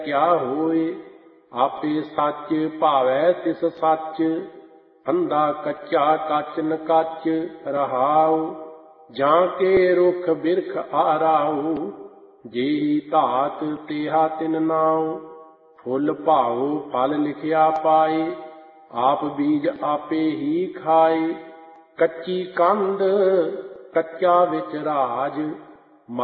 क्या होए। आपे सच भावै तिस सच, अंधा कच्चा कच न कच रहाओ। जाके रुख बिरख आराओ, जेही धात तेहा तिन नाओ। फुल भाओ फल लिखिया पाए, आप बीज आपे ही खाए। कच्ची कंध कच्चा विच राज,